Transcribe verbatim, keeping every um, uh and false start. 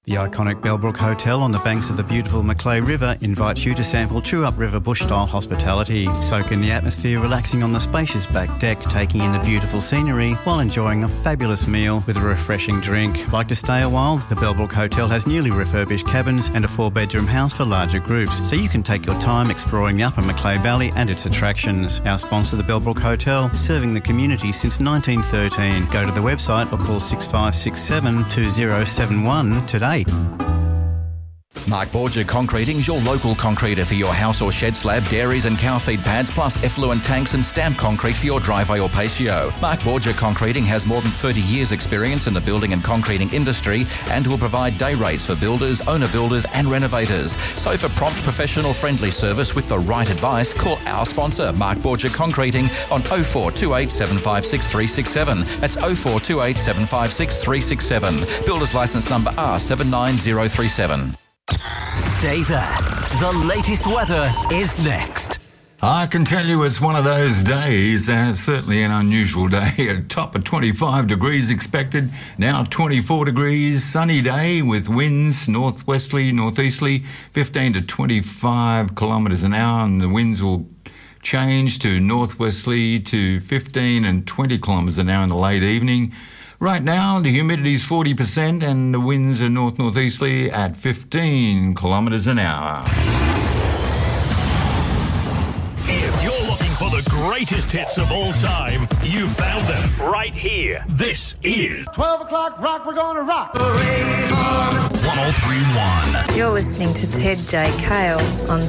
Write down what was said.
The iconic Bellbrook Hotel on the banks of the beautiful Macleay River invites you to sample true-up river bush-style hospitality. Soak in the atmosphere, relaxing on the spacious back deck, taking in the beautiful scenery while enjoying a fabulous meal with a refreshing drink. Like to stay a while? The Bellbrook Hotel has newly refurbished cabins and a four-bedroom house for larger groups, so you can take your time exploring the upper Macleay Valley and its attractions. Our sponsor, the Bellbrook Hotel, serving the community since nineteen thirteen. Go to the website or call six five six seven two zero seven one today. Mark Borgia Concreting is your local concreter for your house or shed slab, dairies and cow feed pads, plus effluent tanks and stamped concrete for your driveway or patio. Mark Borgia Concreting has more than thirty years experience in the building and concreting industry and will provide day rates for builders, owner builders and renovators. So for prompt, professional, friendly service with the right advice, call our sponsor, Mark Borgia Concreting, on oh four two eight seven five six three six seven. That's oh four two eight seven five six three six seven. Builder's licence number R seven nine zero three seven. Stay there. The latest weather is next. I can tell you it's one of those days, and it's certainly an unusual day. A top of twenty-five degrees expected, now twenty-four degrees, sunny day with winds northwesterly, northeasterly, fifteen to twenty-five kilometres an hour, and the winds will change to northwesterly to fifteen and twenty kilometres an hour in the late evening. Right now, the humidity is forty percent and the winds are north-northeasterly at fifteen kilometres an hour. If you're looking for the greatest hits of all time, you found them right here. This is twelve o'clock rock, we're gonna rock. one oh three point one. You're listening to Ted J. Cale on